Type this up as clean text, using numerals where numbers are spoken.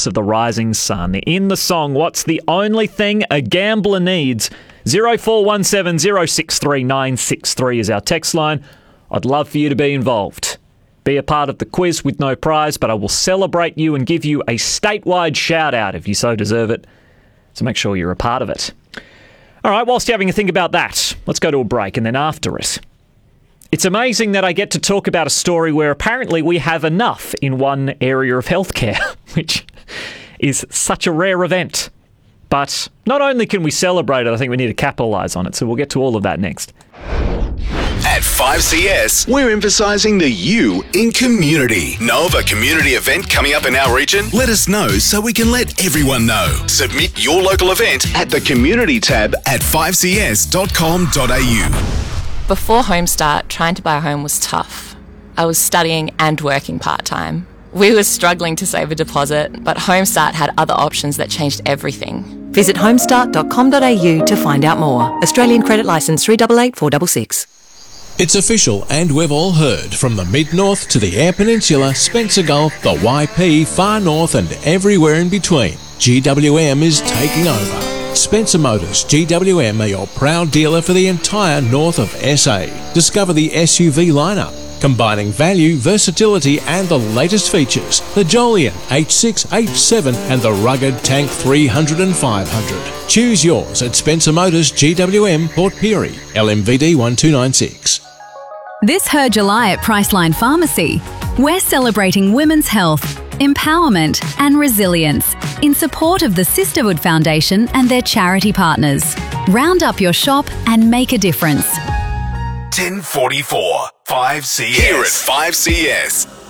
House of the Rising Sun. In the song, what's the only thing a gambler needs? 0417 063 963 is our text line. I'd love for you to be involved. Be a part of the quiz with no prize, but I will celebrate you and give you a statewide shout-out if you so deserve it. So make sure you're a part of it. All right, whilst you're having a think about that, let's go to a break, and then after it, it's amazing that I get to talk about a story where apparently we have enough in one area of healthcare, which is such a rare event. But not only can we celebrate it, I think we need to capitalise on it. So we'll get to all of that next. At 5CS, we're emphasising the you in community. Know of a community event coming up in our region? Let us know so we can let everyone know. Submit your local event at the community tab at 5cs.com.au. Before Homestart, trying to buy a home was tough. I was studying and working part-time. We were struggling to save a deposit, but Homestart had other options that changed everything. Visit homestart.com.au to find out more. Australian Credit Licence 388466. It's official, and we've all heard. From the Mid-North to the Eyre Peninsula, Spencer Gulf, the YP, Far North and everywhere in between, GWM is taking over. Spencer Motors GWM are your proud dealer for the entire north of SA. Discover the SUV lineup, combining value, versatility and the latest features. The Jolion H6, H7 and the rugged Tank 300 and 500. Choose yours at Spencer Motors GWM, Port Pirie, LMVD 1296. This Her July at Priceline Pharmacy, we're celebrating women's health, empowerment and resilience in support of the Sisterhood Foundation and their charity partners. Round up your shop and make a difference. 1044 5CS. Here at 5CS.